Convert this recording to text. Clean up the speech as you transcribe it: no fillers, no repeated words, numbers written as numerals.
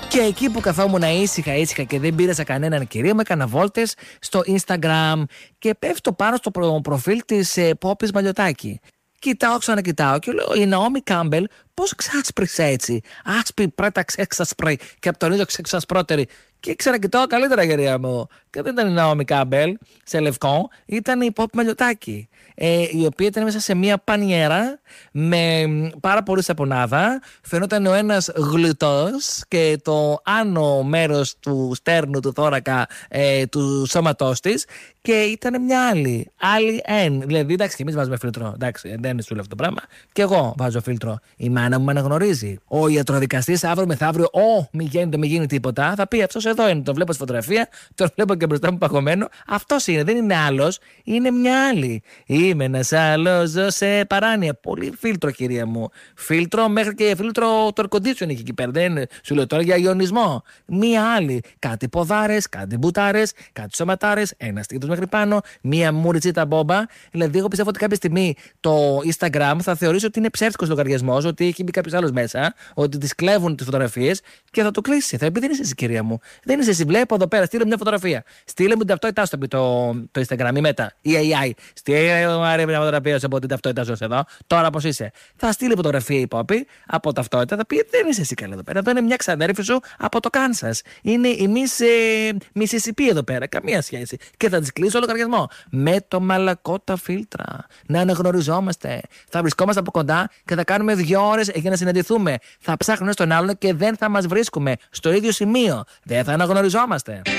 Και εκεί που καθόμουν ήσυχα και δεν πήρασα κανέναν κυρία μου, έκανα βόλτες στο Instagram και πέφτω πάνω στο προφίλ της Πόπης Μαλιωτάκη. Κοιτάω, ξανακοιτάω και λέω: η Ναόμι Κάμπελ, πώς ξάσπρισε έτσι? Άσπρη, πρέτα, ξέσπρη και από τον ίδιο ξεσπρότερη. Και ξανακοιτάω καλύτερα, κυρία μου. Και δεν ήταν η Ναόμι Κάμπελ σε λευκό, ήταν η Πόπη Μαλιωτάκη. Η οποία ήταν μέσα σε μια πανιέρα με πάρα πολύ σαπονάδα. Φαινόταν ο ένας γλουτός και το άνω μέρος του στέρνου, του θώρακα, του σώματός της. Και ήταν μια άλλη Δηλαδή, εντάξει, και εμείς βάζουμε φίλτρο. Εντάξει, δεν είναι σου αυτό το πράγμα. Και εγώ βάζω φίλτρο. Η μάνα μου με αναγνωρίζει. Ο ιατροδικαστής αύριο μεθαύριο, μη γίνει τίποτα, θα πει: αυτός εδώ είναι. Τον βλέπω στη φωτογραφία, τον βλέπω και μπροστά μου παγωμένο. Αυτός είναι, δεν είναι άλλος, είναι μια άλλη. Είμαι ένας άλλος, ζω σε παράνοια. Πολύ φίλτρο, κυρία μου. Φίλτρο, μέχρι και φίλτρο το air conditioning εκεί πέρα. Δεν σου λέω τώρα για ιονισμό. Μία άλλη. Κάτι ποδάρες, κάτι μπουτάρες, κάτι σωματάρες, ένα στήθος μέχρι πάνω, μία μουριτσίτα μπόμπα. Δηλαδή, εγώ πιστεύω ότι κάποια στιγμή το Instagram θα θεωρήσει ότι είναι ψεύτικος λογαριασμός, ότι έχει μπει κάποιος άλλος μέσα, ότι τις κλέβουν τις φωτογραφίες και θα το κλείσει. Θα πει: δεν είσαι εσύ, κυρία μου. Δεν είσαι εσύ. Βλέπω εδώ πέρα, στείλε μια φωτογραφία. Στείλε μου την ταυτότητά σου, το Instagram ή μετά. Η AI. Στείλε μου μια φωτογραφία σου από την ταυτότητά σου εδώ. Τώρα πώς είσαι? Θα στείλει φωτογραφία η Πόπη από ταυτότητα. Θα πει: δεν είσαι εσύ καλά εδώ πέρα. Εδώ είναι μια ξαδέρφη σου από το Κάνσας. Είναι η Μισισιπί εδώ πέρα. Καμία σχέση. Και θα τη κλείσω λογαριασμό. Με το μαλακό τα φίλτρα. Να αναγνωριζόμαστε. Θα βρισκόμαστε από κοντά και θα κάνουμε 2 ώρες για να συναντηθούμε. Θα ψάχνουμε στον άλλον και δεν θα μας βρίσκουμε στο ίδιο σημείο. Δεν θα αναγνωριζόμαστε.